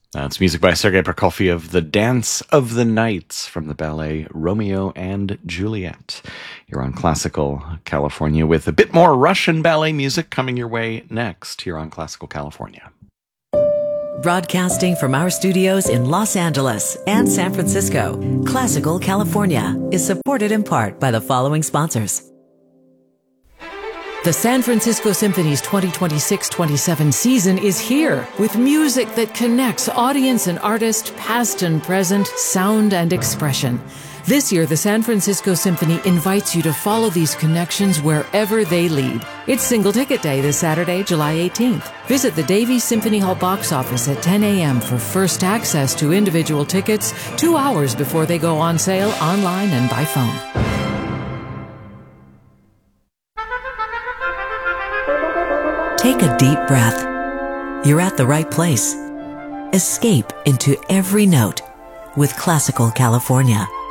That's music by Sergei Prokofiev, The Dance of the Nights from the ballet Romeo and Juliet. You're on Classical California with a bit more Russian ballet music coming your way next here on Classical California. Broadcasting from our studios in Los Angeles and San Francisco, Classical California is supported in part by the following sponsors. The San Francisco Symphony's 2026-27 season is here with music that connects audience and artist, past and present, sound and expression. This year, the San Francisco Symphony invites you to follow these connections wherever they lead. It's Single Ticket Day this Saturday, July 18th. Visit the Davies Symphony Hall box office at 10 a.m. for first access to individual tickets 2 hours before they go on sale online and by phone. Take a deep breath. You're at the right place. Escape into every note with Classical California.